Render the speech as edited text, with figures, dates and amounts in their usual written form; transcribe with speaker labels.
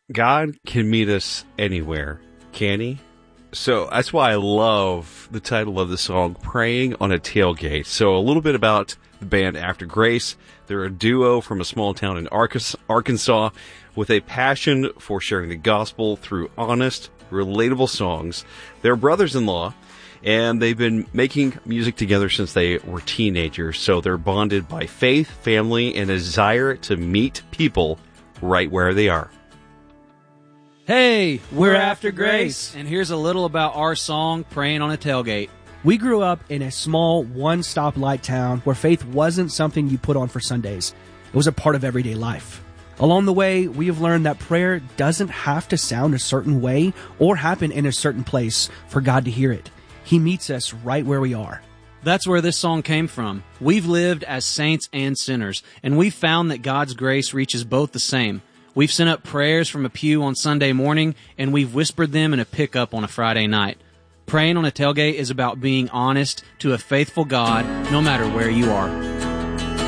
Speaker 1: God can meet us anywhere, can He? So that's why I love the title of the song, Praying on a Tailgate. So a little bit about the band After Grace. They're a duo from a small town in Arkansas with a passion for sharing the gospel through honest, relatable songs. They're brothers-in-law, and they've been making music together since they were teenagers. So they're bonded by faith, family, and a desire to meet people right where they are.
Speaker 2: Hey, we're After Grace, and here's a little about our song, Praying on a Tailgate.
Speaker 3: We grew up in a small one-stop light town where faith wasn't something you put on for Sundays. It was a part of everyday life. Along the way, we have learned that prayer doesn't have to sound a certain way or happen in a certain place for God to hear it. He meets us right where we are.
Speaker 2: That's where this song came from. We've lived as saints and sinners, and we've found that God's grace reaches both the same. We've sent up prayers from a pew on Sunday morning, and we've whispered them in a pickup on a Friday night. Praying on a Tailgate is about being honest to a faithful God, no matter where you are.